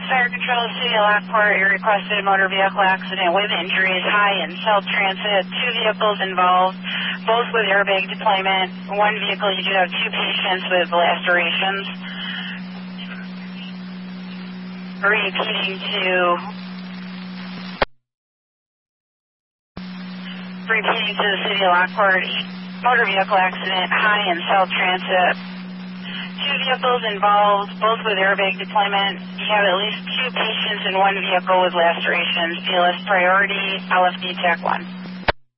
Fire Control, City of Lockport, you requested a motor vehicle accident with injuries, high and South Transit. 2 vehicles involved, both with airbag deployment. 1 vehicle, you do have 2 patients with lacerations. Repeating to the City of Lockport, motor vehicle accident, high and South Transit. 2 vehicles involved, both with airbag deployment. You have at least 2 patients in 1 vehicle with lacerations. PLS priority, LFD TAC 1.